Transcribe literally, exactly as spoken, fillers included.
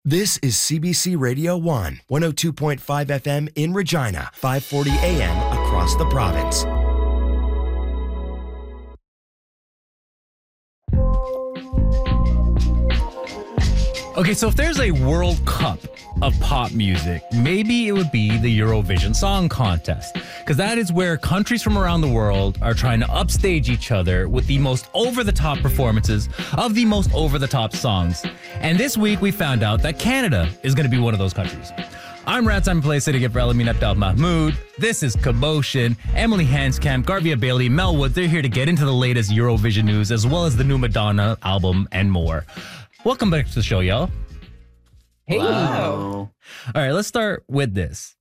This is C B C Radio one, one oh two point five F M in Regina, five forty A M across the province. Okay, so if there's a World Cup of pop music, maybe it would be the Eurovision Song Contest, because that is where countries from around the world are trying to upstage each other with the most over-the-top performances of the most over-the-top songs. And this week we found out that Canada is going to be one of those countries. I'm Rats, I'm Play sitting in for Elamin Abdel Mahmoud. This is Commotion. Emily Hanscamp, Garvia Bailey, Mel Wood, they're here to get into the latest Eurovision news as well as the new Madonna album and more. Welcome back to the show, y'all. Hey. Wow. All right, let's start with this.